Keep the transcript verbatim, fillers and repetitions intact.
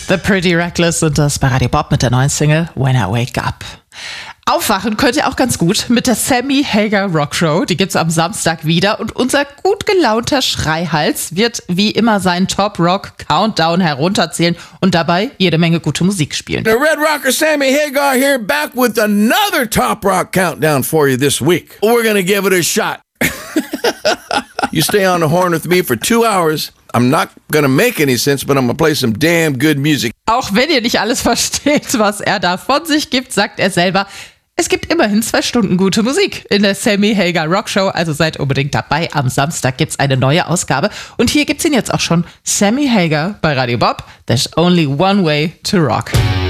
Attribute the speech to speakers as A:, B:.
A: The Pretty Reckless sind das bei Radio Bob mit der neuen Single When I Wake Up. Aufwachen könnt ihr auch ganz gut mit der Sammy Hagar Rock Show. Die gibt's am Samstag wieder und unser gut gelaunter Schreihals wird wie immer seinen Top Rock Countdown herunterzählen und dabei jede Menge gute Musik spielen.
B: The Red Rocker Sammy Hagar here, back with another Top Rock Countdown for you this week. We're gonna give it a shot. You stay on the horn with me for two hours. I'm not gonna make any sense, but I'm gonna play some damn good music.
A: Auch wenn ihr nicht alles versteht, was er da von sich gibt, sagt er selber, es gibt immerhin zwei Stunden gute Musik in der Sammy Hagar Rock Show, also seid unbedingt dabei. Am Samstag gibt's eine neue Ausgabe und hier gibt's ihn jetzt auch schon. Sammy Hagar bei Radio Bob. There's only one way to rock.